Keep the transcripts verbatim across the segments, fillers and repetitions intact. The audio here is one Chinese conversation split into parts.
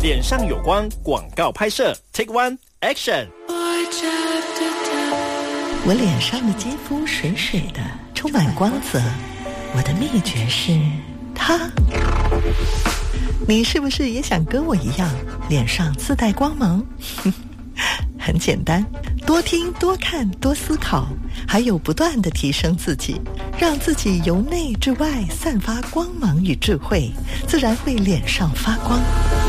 脸上有光广告拍摄 Take One Action。 我脸上的肌肤水水的，充满光泽，我的秘诀是它。你是不是也想跟我一样脸上自带光芒？很简单，多听多看多思考，还有不断地提升自己，让自己由内至外散发光芒与智慧，自然会脸上发光。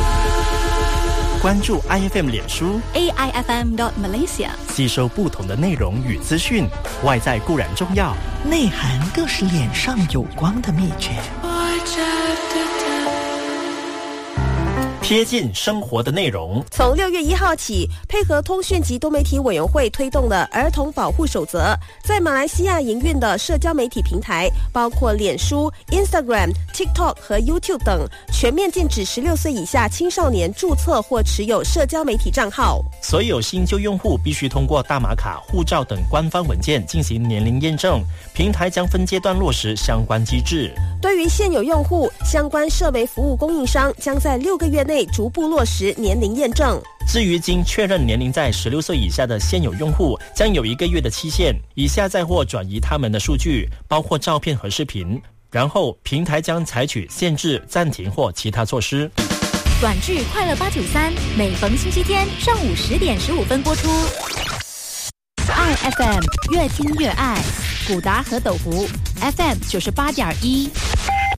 关注 I F M 脸书 A I F M dot Malaysia， 吸收不同的内容与资讯。外在固然重要， 内涵更是脸上有光的秘诀。 贴近生活的内容。 从六月一号起，配合通讯及多媒体委员会推动的儿童保护守则，在马来西亚营运的社交媒体平台，包括脸书、Instagram、TikTok 和 YouTube 等，全面禁止十六岁以下青少年注册或持有社交媒体账号。 所有新旧用户必须通过大马卡、护照等官方文件进行年龄验证，平台将分阶段落实相关机制。 对于现有用户，相关社媒服务供应商将在六个月内逐步落实年龄验证。 至于经确认年龄在十六岁以下的现有用户，将有一个月的期限，以下载或转移他们的数据，包括照片和视频，然后平台将采取限制、暂停或其他措施。 短剧快乐八九三，每逢星期天上午十点十五分播出。I F M 越听越爱，古达和斗湖 F M 九十八点一。